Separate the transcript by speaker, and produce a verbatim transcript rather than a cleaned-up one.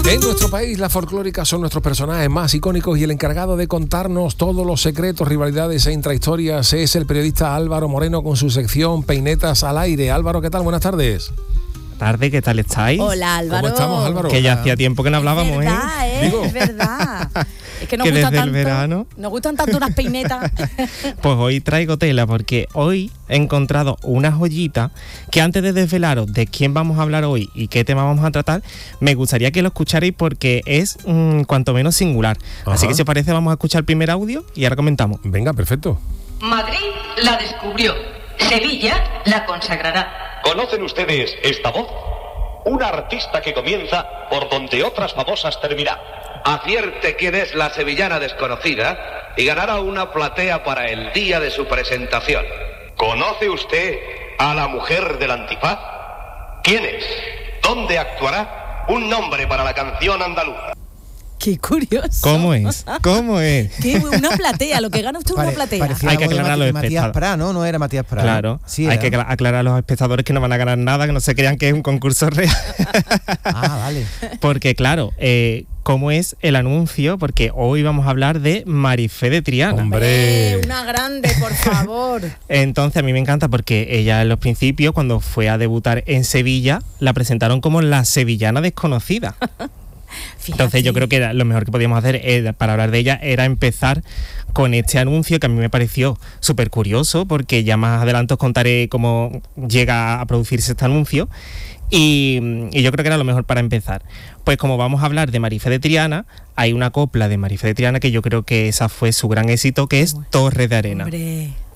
Speaker 1: En nuestro país, las folclóricas son nuestros personajes más icónicos y el encargado de contarnos todos los secretos, rivalidades e intrahistorias es el periodista Álvaro Moreno con su sección Peinetas al Aire. Álvaro, ¿qué tal? Buenas tardes.
Speaker 2: Tarde, ¿qué tal estáis?
Speaker 3: Hola, Álvaro.
Speaker 1: ¿Cómo estamos, Álvaro?
Speaker 2: Que ya hacía tiempo que no hablábamos,
Speaker 3: es verdad,
Speaker 2: ¿eh?
Speaker 3: ¿eh?
Speaker 1: Digo.
Speaker 3: Es verdad. Es que nos
Speaker 2: Que
Speaker 3: gusta
Speaker 2: desde el
Speaker 3: tanto,
Speaker 2: verano.
Speaker 3: nos gustan tanto unas peinetas.
Speaker 2: Pues hoy traigo tela porque hoy he encontrado una joyita que antes de desvelaros de quién vamos a hablar hoy y qué tema vamos a tratar, me gustaría que lo escucharais porque es mmm, cuanto menos singular.
Speaker 1: Ajá.
Speaker 2: Así que si os parece vamos a escuchar el primer audio y ahora comentamos.
Speaker 1: Venga, perfecto.
Speaker 4: Madrid la descubrió, Sevilla la consagrará.
Speaker 5: ¿Conocen ustedes esta voz? Una artista que comienza por donde otras famosas terminan.
Speaker 6: Acierte quién es la sevillana desconocida y ganará una platea para el día de su presentación.
Speaker 5: ¿Conoce usted a la mujer del antifaz? ¿Quién es? ¿Dónde actuará? Un nombre para la canción andaluza.
Speaker 3: Qué curioso.
Speaker 2: ¿Cómo es? ¿Cómo es?
Speaker 3: Qué, una platea, lo que gana usted es
Speaker 7: Pare,
Speaker 3: una platea.
Speaker 7: parecía
Speaker 2: Hay que
Speaker 7: algo de
Speaker 2: aclarar
Speaker 7: Mati-
Speaker 2: los
Speaker 7: Matías
Speaker 2: espectadores.
Speaker 7: Prá, ¿no? No era Matías Prá.
Speaker 2: Claro,
Speaker 7: Sí
Speaker 2: hay
Speaker 7: era.
Speaker 2: que acla- aclarar a los espectadores que no van a ganar nada, que no se crean que es un concurso real.
Speaker 7: Ah, vale.
Speaker 2: Porque claro, eh, ¿cómo es el anuncio? Porque hoy vamos a hablar de Marifé de Triana.
Speaker 1: Hombre.
Speaker 3: Eh, una grande, por favor.
Speaker 2: Entonces a mí me encanta porque ella en los principios, cuando fue a debutar en Sevilla, la presentaron como la sevillana desconocida.
Speaker 3: Fíjate.
Speaker 2: Entonces yo creo que era lo mejor que podíamos hacer eh, para hablar de ella era empezar con este anuncio que a mí me pareció súper curioso, porque ya más adelante os contaré cómo llega a producirse este anuncio. Y, y yo creo que era lo mejor para empezar. Pues como vamos a hablar de Marifé de Triana, hay una copla de Marifé de Triana que yo creo que esa fue su gran éxito, que es Torre de Arena.
Speaker 3: Hombre.